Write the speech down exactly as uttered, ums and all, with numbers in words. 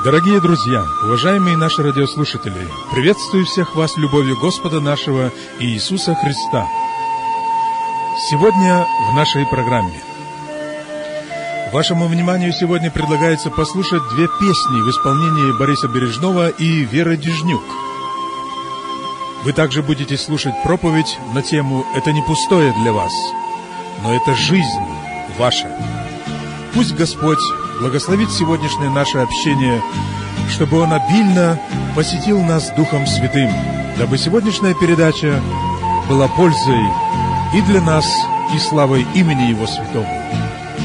Дорогие друзья, уважаемые наши радиослушатели, приветствую всех вас любовью Господа нашего Иисуса Христа. Сегодня в нашей программе вашему вниманию сегодня предлагается послушать две песни в исполнении Бориса Бережного и Веры Дежнюк. Вы также будете слушать проповедь на тему «Это не пустое для вас, но это жизнь ваша». Пусть Господь благословит сегодняшнее наше общение, чтобы Он обильно посетил нас Духом Святым, дабы сегодняшняя передача была пользой и для нас, и славой имени Его Святому.